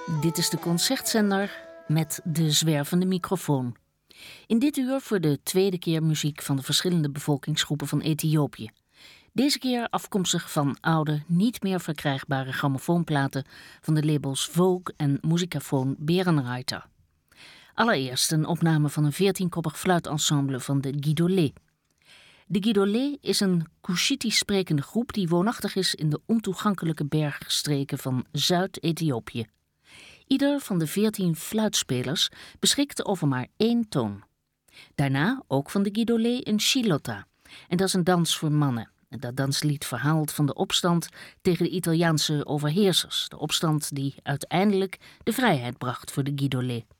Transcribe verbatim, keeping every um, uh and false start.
Dit is de Concertzender met de zwervende microfoon. In dit uur voor de tweede keer muziek van de verschillende bevolkingsgroepen van Ethiopië. Deze keer afkomstig van oude, niet meer verkrijgbare grammofoonplaten van de labels Vogue en Muzikaphone Berenreiter. Allereerst een opname van een veertienkoppig fluitensemble van de Guidolé. De Guidolé is een Cushitisch sprekende groep die woonachtig is in de ontoegankelijke bergstreken van Zuid-Ethiopië. Ieder van de veertien fluitspelers beschikt over maar één toon. Daarna ook van de Guidolé een Shilota, en dat is een dans voor mannen. En dat danslied verhaalt van de opstand tegen de Italiaanse overheersers, de opstand die uiteindelijk de vrijheid bracht voor de Guidolé.